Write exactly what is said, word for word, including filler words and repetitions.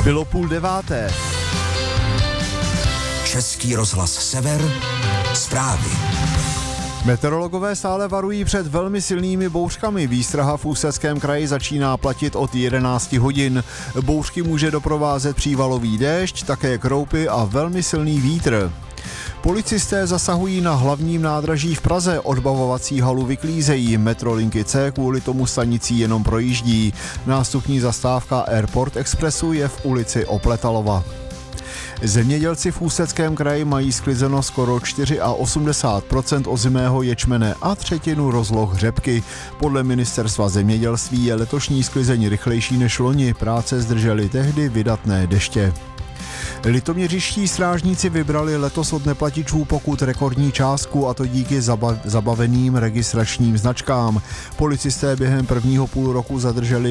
Bylo půl deváté. Český rozhlas Sever, zprávy. Meteorologové stále varují před velmi silnými bouřkami. Výstraha v Ústeckém kraji začíná platit od jedenácti hodin. Bouřky může doprovázet přívalový déšť, také kroupy a velmi silný vítr. Policisté zasahují na hlavním nádraží v Praze, odbavovací halu vyklízejí, metrolinky C kvůli tomu stanicí jenom projíždí. Nástupní zastávka Airport Expressu je v ulici Opletalova. Zemědělci v Ústeckém kraji mají sklizeno skoro osmdesát čtyři procent ozimého ječmene a třetinu rozloh řepky. Podle ministerstva zemědělství je letošní sklizeň rychlejší než loni, práce zdržely tehdy vydatné deště. Litoměřiští strážníci vybrali letos od neplatičů pokut rekordní částku, a to díky zaba- zabaveným registračním značkám. Policisté během prvního půl roku zadrželi